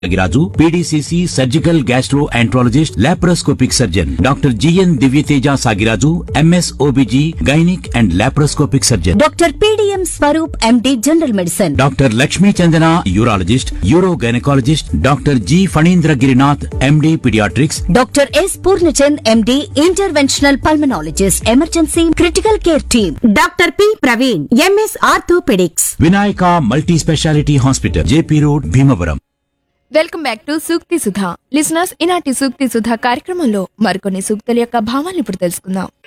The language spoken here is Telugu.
గిరాజు PDCC surgical gastroenterologist laparoscopic surgeon doctor GN Divyateja Sagiraju MS OBG gynaec and laparoscopic surgeon doctor PDM Swaroop MD general medicine doctor Lakshmi Chandana urologist euro gynaecologist doctor G Phanindra Girinath MD paediatrics doctor yes Purnachand MD interventional pulmonologist emergency critical care team doctor P Praveen MS orthopaedics Vinayaka multi speciality hospital JP road Bhimavaram. Welcome back to Sukti Sudha listeners. ఈనాటి సూక్తి సుధా కార్యక్రమంలో మరికొన్ని సూక్తుల యొక్క భావాలు ఇప్పుడు తెలుసుకుందాం.